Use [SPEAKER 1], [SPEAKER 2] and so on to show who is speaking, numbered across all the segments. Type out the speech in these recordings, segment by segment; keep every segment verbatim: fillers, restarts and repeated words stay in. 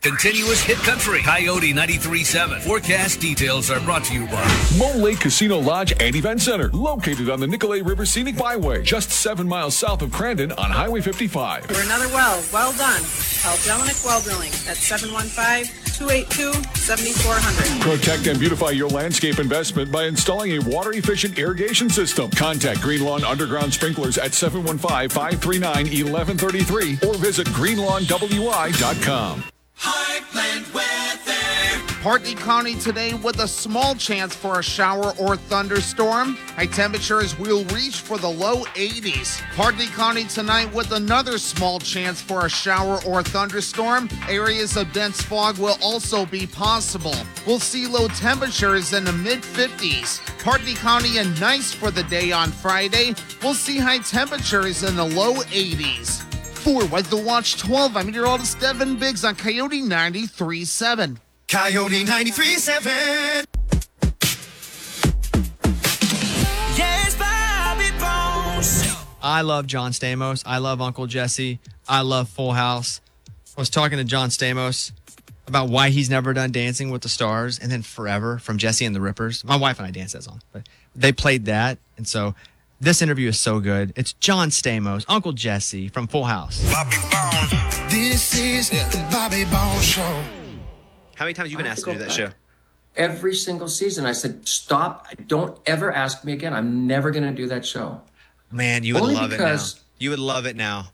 [SPEAKER 1] Continuous hit country, Coyote ninety-three point seven. Forecast details are brought to you by
[SPEAKER 2] Mole Lake Casino Lodge and Event Center, located on the Nicolet River Scenic Byway, just seven miles south of Crandon on Highway fifty-five.
[SPEAKER 3] For another well, well done. Call Jelinek Well Drilling at seven one five, two eight two, seven four zero zero.
[SPEAKER 2] Protect and beautify your landscape investment by installing a water-efficient irrigation system. Contact Green Lawn Underground Sprinklers at seven one five, five three nine, one one three three or visit green lawn w i dot com.
[SPEAKER 4] Heartland weather.
[SPEAKER 5] Partly cloudy today with a small chance for a shower or thunderstorm. High temperatures will reach for the low eighties. Partly cloudy tonight with another small chance for a shower or thunderstorm. Areas of dense fog will also be possible. We'll see low temperatures in the mid fifties. Partly cloudy and nice for the day on Friday. We'll see high temperatures in the low eighties. For Weather Watch twelve, I'm meteorologist Devin Biggs on Coyote ninety-three point seven.
[SPEAKER 4] Coyote ninety-three point seven. Yes, Bobby Bones.
[SPEAKER 6] I love John Stamos. I love Uncle Jesse. I love Full House. I was talking to John Stamos about why he's never done Dancing with the Stars and then Forever from Jesse and the Rippers. My wife and I danced that song, but they played that. And so this interview is so good. It's John Stamos, Uncle Jesse from Full House.
[SPEAKER 4] Bobby Bones. This is the Bobby Bones Show.
[SPEAKER 6] How many times have you been asked to do that show?
[SPEAKER 7] Every single season. I said, stop. Don't ever ask me again. I'm never going to do that show.
[SPEAKER 6] Man, you would
[SPEAKER 7] Only
[SPEAKER 6] love
[SPEAKER 7] because-
[SPEAKER 6] it now. You would love it now.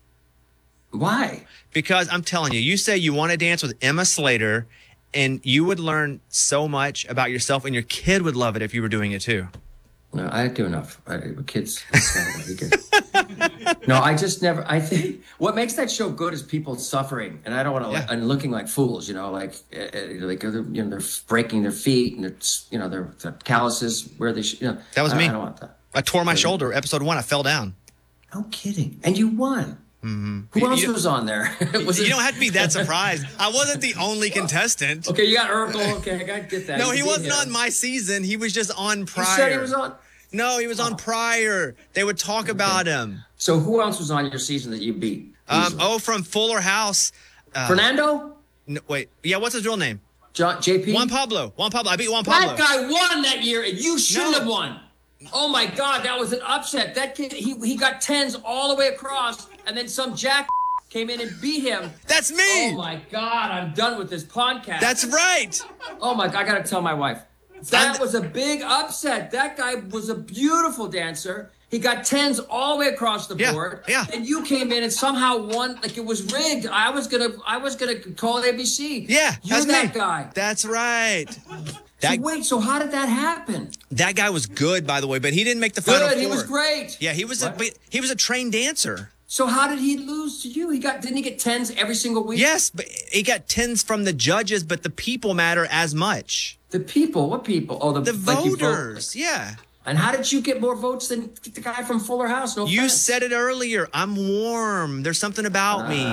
[SPEAKER 7] Why?
[SPEAKER 6] Because I'm telling you, you say you want to dance with Emma Slater, and you would learn so much about yourself, and your kid would love it if you were doing it too.
[SPEAKER 7] No, I do enough. I, kids, it's not gonna be good. No, I just never. I think what makes that show good is people suffering, and I don't want to.
[SPEAKER 6] Yeah.
[SPEAKER 7] And looking like fools, you know, like uh, like they're, you know, they're breaking their feet and they're, you know, their calluses where they should. You know,
[SPEAKER 6] That was
[SPEAKER 7] I,
[SPEAKER 6] me.
[SPEAKER 7] I don't want that.
[SPEAKER 6] I tore my shoulder. Episode one, I fell down.
[SPEAKER 7] No kidding. And you won. Mm-hmm. Who else
[SPEAKER 6] You-
[SPEAKER 7] was on there? was
[SPEAKER 6] You
[SPEAKER 7] it-
[SPEAKER 6] don't have to be that surprised. I wasn't the only contestant.
[SPEAKER 7] Okay, you got Urkel. Okay, I got to get that.
[SPEAKER 6] No,
[SPEAKER 7] You
[SPEAKER 6] he
[SPEAKER 7] beat
[SPEAKER 6] wasn't
[SPEAKER 7] him.
[SPEAKER 6] on my season. He was just on
[SPEAKER 7] You
[SPEAKER 6] prior.
[SPEAKER 7] said he was on.
[SPEAKER 6] No, he was on prior. They would talk about him.
[SPEAKER 7] So who else was on your season that you beat?
[SPEAKER 6] Um,
[SPEAKER 7] easily?
[SPEAKER 6] oh, from Fuller House. Uh,
[SPEAKER 7] Fernando?
[SPEAKER 6] no, wait. Yeah, what's his real name?
[SPEAKER 7] John, J P?
[SPEAKER 6] Juan Pablo. Juan Pablo. I beat Juan Pablo.
[SPEAKER 7] That guy won that year, and you shouldn't
[SPEAKER 6] No.
[SPEAKER 7] have won. Oh my God, that was an upset. That kid, he he got tens all the way across, and then some jack came in and beat him.
[SPEAKER 6] That's me.
[SPEAKER 7] Oh my God, I'm done with this podcast.
[SPEAKER 6] That's right.
[SPEAKER 7] Oh my God, I gotta tell my wife. That
[SPEAKER 6] I'm-
[SPEAKER 7] was a big upset. That guy was a beautiful dancer. He got tens all the way across the
[SPEAKER 6] Yeah,
[SPEAKER 7] board.
[SPEAKER 6] yeah.
[SPEAKER 7] And you came in and somehow won, like it was rigged. I was gonna, I was gonna call A B C.
[SPEAKER 6] Yeah,
[SPEAKER 7] you're
[SPEAKER 6] that's
[SPEAKER 7] that
[SPEAKER 6] me.
[SPEAKER 7] guy.
[SPEAKER 6] That's right.
[SPEAKER 7] So
[SPEAKER 6] That,
[SPEAKER 7] wait, so how did that happen?
[SPEAKER 6] that guy was good, by the way, but he didn't make the final
[SPEAKER 7] Good,
[SPEAKER 6] four.
[SPEAKER 7] he was great.
[SPEAKER 6] Yeah, he was a
[SPEAKER 7] What?
[SPEAKER 6] he was a trained dancer.
[SPEAKER 7] So how did he lose to you? He got didn't he get tens every single week?
[SPEAKER 6] Yes, but he got tens from the judges, but the people matter as much.
[SPEAKER 7] The people, what people? Oh, the,
[SPEAKER 6] The
[SPEAKER 7] like you vote-
[SPEAKER 6] voters, yeah.
[SPEAKER 7] And how did you get more votes than the guy from Fuller House? No
[SPEAKER 6] You
[SPEAKER 7] offense.
[SPEAKER 6] said it earlier. I'm warm. There's something about me.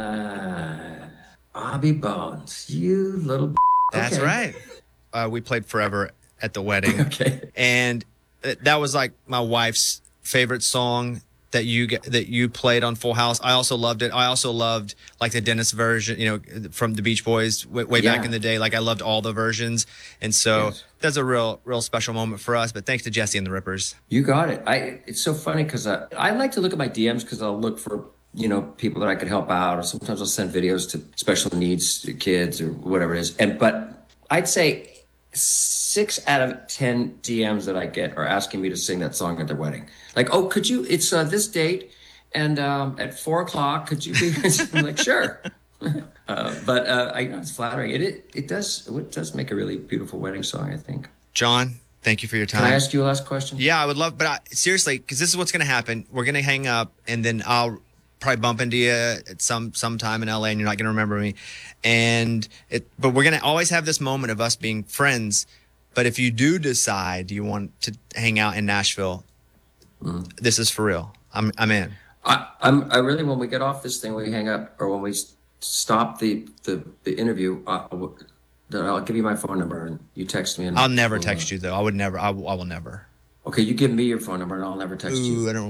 [SPEAKER 7] Uh, Bobby Bones, you little.
[SPEAKER 6] That's
[SPEAKER 7] Okay.
[SPEAKER 6] right. Uh, we played Forever at the wedding.
[SPEAKER 7] Okay.
[SPEAKER 6] And th- that was like my wife's favorite song that you get, that you played on Full House. I also loved it. I also loved like the Dennis version, you know, from the Beach Boys way, way back
[SPEAKER 7] Yeah.
[SPEAKER 6] in the day. Like I loved all the versions. And so
[SPEAKER 7] Yes.
[SPEAKER 6] that's a real, real special moment for us. But thanks to Jesse and the Rippers.
[SPEAKER 7] You got it. I. It's so funny because I, I like to look at my D Ms because I'll look for, you know, people that I could help out, or sometimes I'll send videos to special needs kids or whatever it is. And but I'd say six out of ten D Ms that I get are asking me to sing that song at their wedding. Like, oh, could you? It's uh, this date, and um, at four o'clock, could you be? I'm like, sure. uh, but uh, I know it's flattering. It, it it does it does make a really beautiful wedding song, I think.
[SPEAKER 6] John, thank you for your time.
[SPEAKER 7] Can I ask you a last question?
[SPEAKER 6] Yeah, I would love, but I, seriously, because this is what's going to happen. We're going to hang up, and then I'll probably bump into you at some sometime in L A, and you're not going to remember me. And it, but we're going to always have this moment of us being friends. But if you do decide you want to hang out in Nashville,
[SPEAKER 7] Mm.
[SPEAKER 6] this is for real. I'm I'm in.
[SPEAKER 7] I, I'm. I really, when we get off this thing, we hang up, or when we s- stop the the, the interview, uh, w- then I'll give you my phone number and you text me. And
[SPEAKER 6] I'll never text you though. I would never. I, will- I will never.
[SPEAKER 7] Okay, you give me your phone number and I'll never text you.
[SPEAKER 6] Ooh, I don't